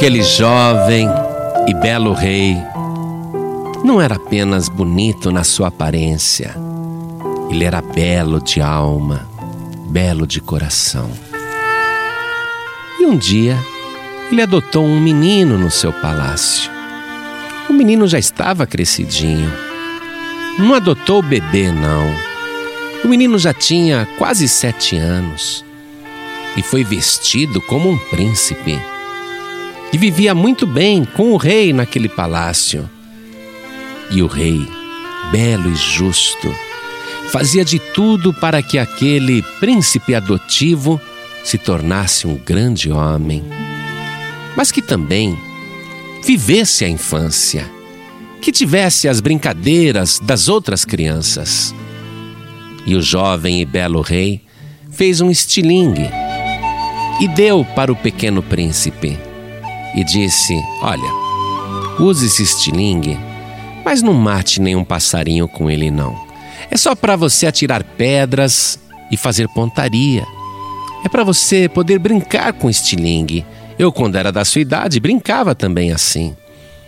Aquele jovem e belo rei não era apenas bonito na sua aparência, ele era belo de alma, belo de coração. E um dia ele adotou um menino no seu palácio. O menino já estava crescidinho. Não adotou o bebê, não. O menino já tinha quase 7 anos e foi vestido como um príncipe. E vivia muito bem com o rei naquele palácio. E o rei, belo e justo, fazia de tudo para que aquele príncipe adotivo se tornasse um grande homem, mas que também vivesse a infância, que tivesse as brincadeiras das outras crianças. E o jovem e belo rei fez um estilingue e deu para o pequeno príncipe e disse: olha, use esse estilingue, mas não mate nenhum passarinho com ele não. É só para você atirar pedras e fazer pontaria. É para você poder brincar com estilingue. Eu, quando era da sua idade, brincava também assim.